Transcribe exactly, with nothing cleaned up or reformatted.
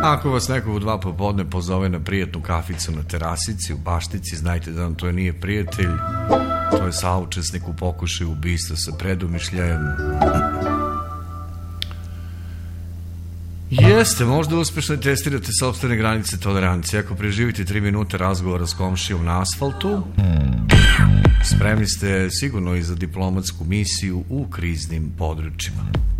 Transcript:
Ako vas neko u dva popodne pozove na prijatnu kaficu na terasici u Baštici, znajte da vam to nije prijatelj, to je saučesnik u pokušaju ubistva sa predumišljajem. Jeste, možda uspešno testirate sopstvene granice tolerancije. Ako preživite tri minute razgovora s komšijom na asfaltu, spremni ste sigurno i za diplomatsku misiju u kriznim područjima.